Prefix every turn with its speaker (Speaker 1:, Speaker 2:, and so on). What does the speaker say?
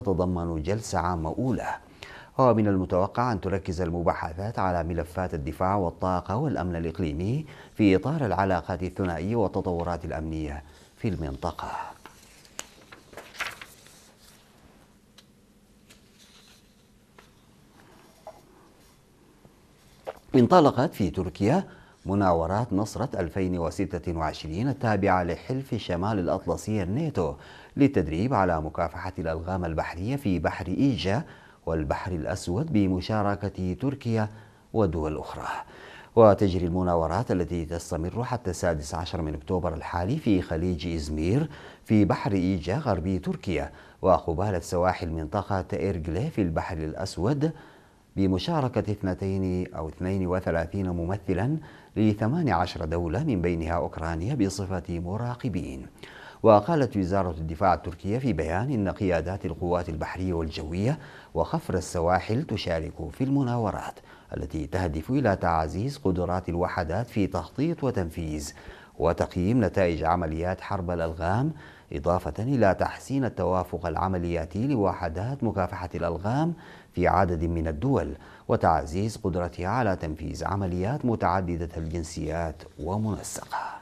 Speaker 1: تتضمن جلسة عامة أولى. ومن المتوقع أن تركز المباحثات على ملفات الدفاع والطاقة والأمن الإقليمي في إطار العلاقات الثنائية والتطورات الأمنية في المنطقة. انطلقت في تركيا مناورات نصرة 2026 التابعة لحلف شمال الأطلسي الناتو للتدريب على مكافحة الألغام البحرية في بحر إيجا والبحر الأسود بمشاركة تركيا ودول أخرى. وتجري المناورات التي تستمر حتى 16 من أكتوبر الحالي في خليج إزمير في بحر إيجا غربي تركيا وقبالة سواحل منطقة إيرجلي في البحر الأسود بمشاركة 32 ممثلا ل18 دولة من بينها أوكرانيا بصفة مراقبين. وقالت وزارة الدفاع التركية في بيان إن قيادات القوات البحرية والجوية وخفر السواحل تشارك في المناورات التي تهدف إلى تعزيز قدرات الوحدات في تخطيط وتنفيذ وتقييم نتائج عمليات حرب الألغام، إضافة إلى تحسين التوافق العملياتي لوحدات مكافحة الألغام في عدد من الدول وتعزيز قدرتها على تنفيذ عمليات متعددة الجنسيات ومنسقة.